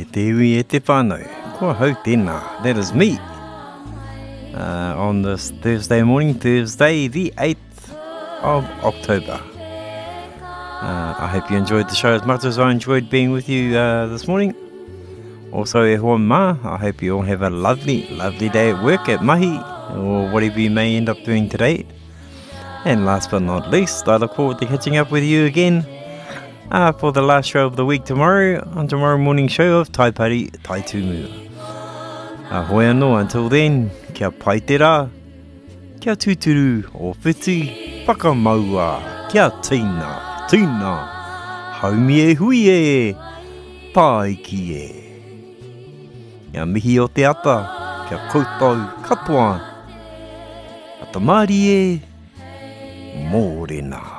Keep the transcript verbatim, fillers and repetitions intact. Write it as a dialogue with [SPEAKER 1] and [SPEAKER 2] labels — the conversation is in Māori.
[SPEAKER 1] te hui e te whānau. Kua hau tēnā. That is me. Uh, on this Thursday morning, Thursday the eighth of October. Uh, I hope you enjoyed the show as much as I enjoyed being with you uh, this morning. Also, e hoa mā, I hope you all have a lovely, lovely day at work, at mahi, or whatever you may end up doing today. And last but not least, I look forward to catching up with you again uh, for the last show of the week tomorrow, on tomorrow morning show of Tai Pari Tai Tumu. Uh, hoi anō, until then, kia pai te rā, kia tūturu o whiti, whakamaua, kia tīna, tīna, haumi e hui e, pai ki e. Kia mihi o te ata, kia koutou katoa, ata mari e, mōrena.